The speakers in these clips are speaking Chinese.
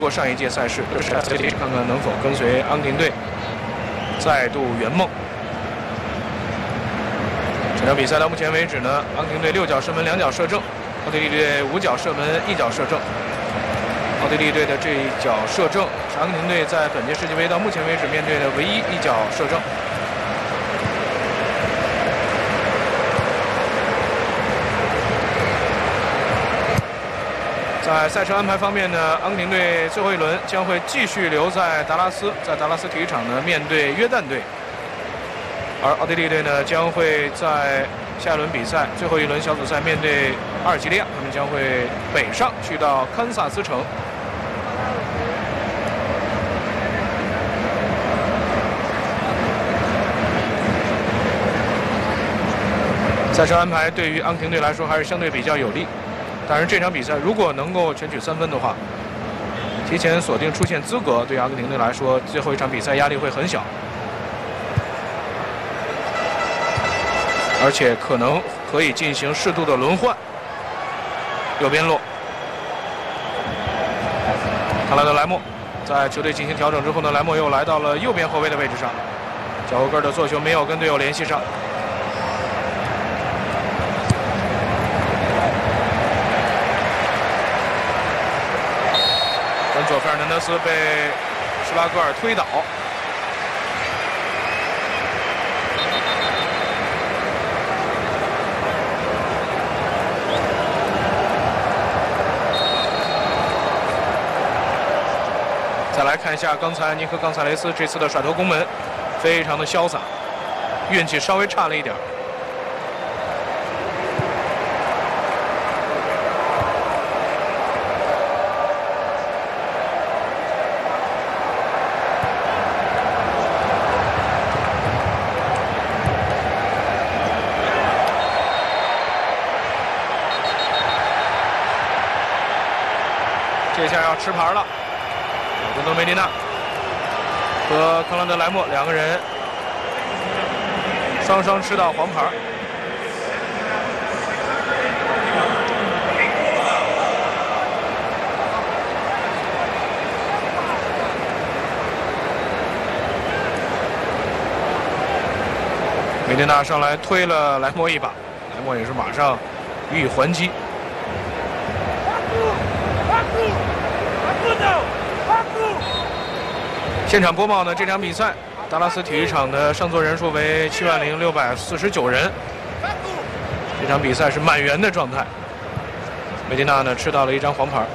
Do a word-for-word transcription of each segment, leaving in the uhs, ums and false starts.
过上一届赛事，就是看看能否跟随昂廷队再度圆梦。这场比赛到目前为止呢，昂廷队六脚射门两脚射正，奥地利队五脚射门一脚射正。奥地利队的这一脚射正是昂廷队在本届世界杯到目前为止面对的唯一一脚射正。 在赛程安排方面呢，昂廷队最后一轮将会继续留在达拉斯，在达拉斯体育场呢面对约旦队，而奥地利队呢将会在下一轮比赛最后一轮小组赛面对阿尔及利亚，他们将会北上去到堪萨斯城。赛程安排对于昂廷队来说还是相对比较有利。 当然，这场比赛如果能够全取三分的话，提前锁定出线资格，对阿根廷队来说，最后一场比赛压力会很小，而且可能可以进行适度的轮换。右边路，卡拉德莱莫在球队进行调整之后呢，莱莫又来到了右边后卫的位置上，脚后跟的做球没有跟队友联系上。 佐费尔南德斯被施拉格尔推倒，再来看一下刚才尼克冈萨雷斯这次的甩头攻门，非常的潇洒，运气稍微差了一点。 这下要吃牌了，罗德梅迪纳和康兰德莱莫两个人双双吃到黄牌。梅迪纳上来推了莱莫一把，莱莫也是马上予以还击。 现场播报呢，这场比赛达拉斯体育场的上座人数为七万零六百四十九人。这场比赛是满员的状态。梅迪纳呢吃到了一张黄牌。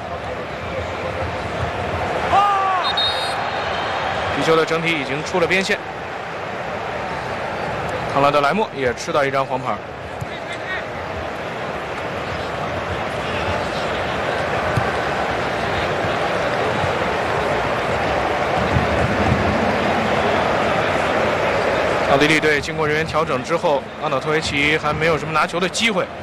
皮球的整体已经出了边线。康拉德莱莫也吃到一张黄牌。 奥地利队经过人员调整之后，阿瑙托维奇还没有什么拿球的机会。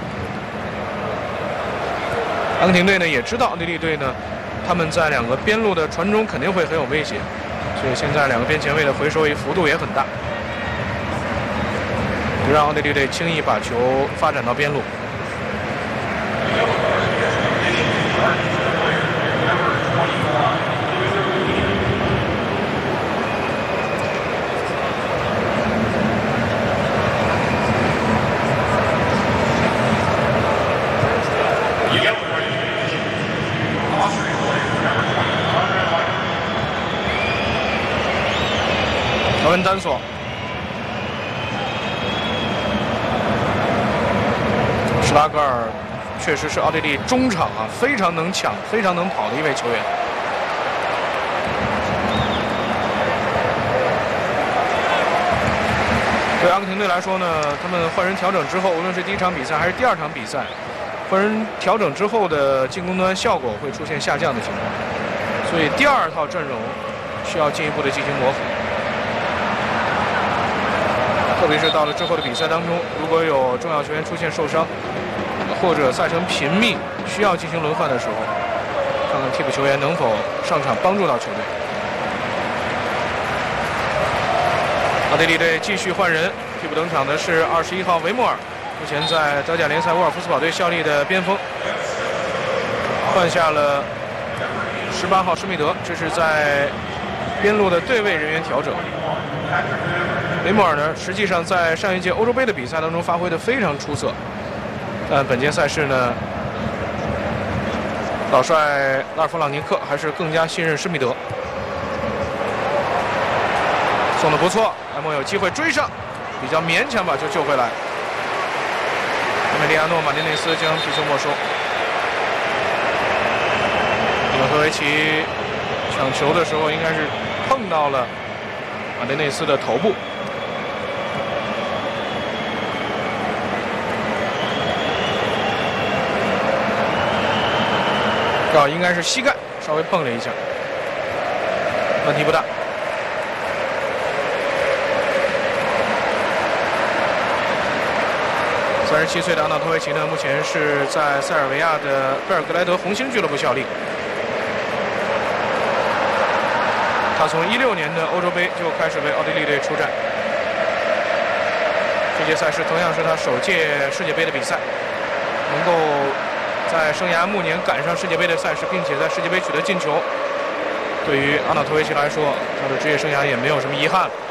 阿根廷队呢也知道奥地利队呢，他们在两个边路的传中肯定会很有威胁，所以现在两个边前卫的回收幅度也很大，不让奥地利队轻易把球发展到边路。 条文丹索，施拉格尔确实是奥地利中场啊，非常能抢、非常能跑的一位球员。对阿根廷队来说呢，他们换人调整之后，无论是第一场比赛还是第二场比赛，换人调整之后的进攻端效果会出现下降的情况，所以第二套阵容需要进一步的进行磨合。 特别是到了之后的比赛当中，如果有重要球员出现受伤，或者赛程频密需要进行轮换的时候，看看替补球员能否上场帮助到球队。奥地利队继续换人，替补登场的是二十一号维莫尔，目前在德甲联赛沃尔夫斯堡队效力的边锋，换下了十八号施密德，这是在边路的对位人员调整。雷莫尔呢，实际上在上一届欧洲杯的比赛当中发挥得非常出色，但本届赛事呢，老帅拉尔夫·朗尼克还是更加信任施密德。送得不错，埃莫有机会追上，比较勉强把球救回来。埃梅利亚诺·马丁内斯将皮球没收。米科维奇抢球的时候应该是碰到了马丁内斯的头部。啊，应该是膝盖稍微碰了一下，问题不大。三十七岁的阿纳托维奇呢，目前是在塞尔维亚的贝尔格莱德红星俱乐部效力。他从一六年的欧洲杯就开始为奥地利队出战。这届赛事同样是他首届世界杯的比赛，能够在生涯暮年赶上世界杯的赛事，并且在世界杯取得进球，对于阿纳托维奇来说，他的职业生涯也没有什么遗憾了。